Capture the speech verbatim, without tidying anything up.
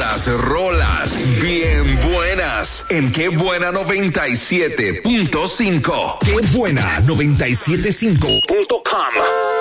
Puras rolas bien buenas en Qué Buena noventa y siete punto cinco. Qué Buena noventa y siete punto cinco punto com.